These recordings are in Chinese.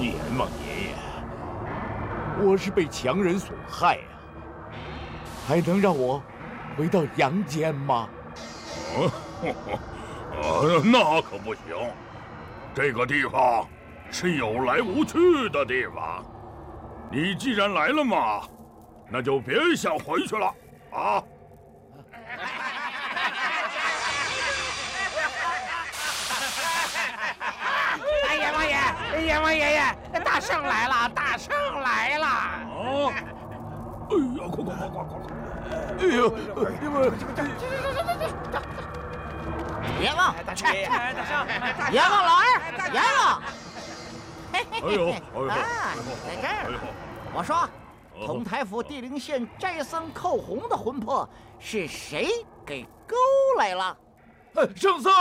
阎王爷爷，我是被强人所害呀，还能让我回到阳间吗？ 那可不行，这个地方是有来无去的地方。你既然来了嘛，那就别想回去了啊！ 阎王爷爷，大圣来了，大圣来了！ 啊！哎呀，快！ 哎呦， 阎王， 大爷，大圣， 阎王老二，阎王！ 哎呦， 在这儿。我说，同台府地灵县斋僧寇洪的魂魄是谁给勾来了？ 圣僧，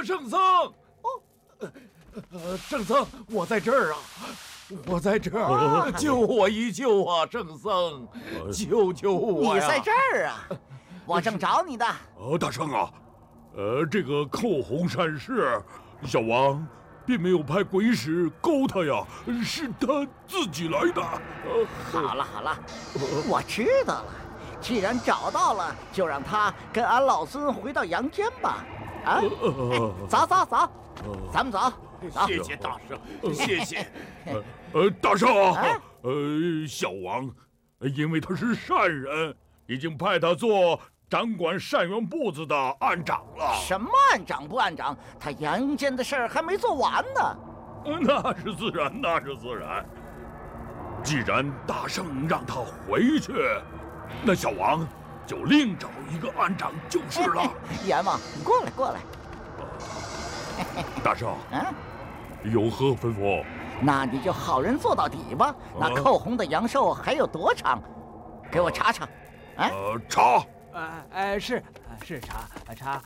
圣僧，我在这儿啊，我在这儿，救我一救啊，圣僧，救我呀！ 你在这儿啊，我正找你呢。 大圣啊，这个寇洪善事，小王并没有派鬼使勾他呀，是他自己来的。 好了，我知道了。既然找到了，就让他跟俺老孙回到阳间吧。啊，走，咱们走。 谢谢大圣，谢谢。 大圣啊，小王，因为他是善人，已经派他做掌管善缘簿子的案长了。 什么案长不案长？他阳间的事儿还没做完呢。 那是自然。既然大圣让他回去，那小王就另找一个案长就是了。 阎王，你过来。 大圣，有何吩咐？ 那你就好人做到底吧。那寇洪的阳寿还有多长？给我查查。 查。 是查，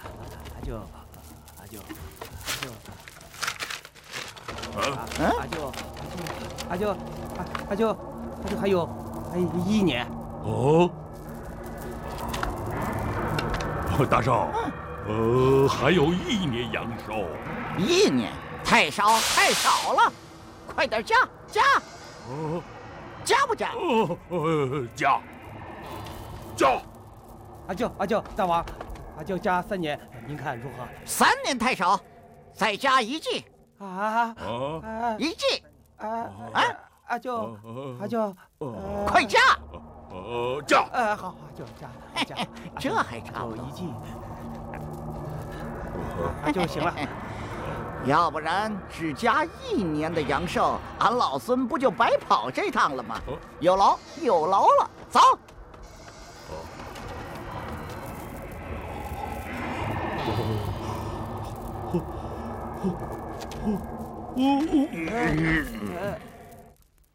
还有1年。 哦，大圣，还有1年阳寿。 1年太少了，快点加！加不加？ 加！ 阿舅，大王，阿舅加3年，您看如何 ？3年太少，再加1季。1季。 阿舅， 快加！ 加！ 好，就加。 这还差不多 1季。阿舅行了。 要不然只加1年的阳寿，俺老孙不就白跑这趟了吗？有劳了，走。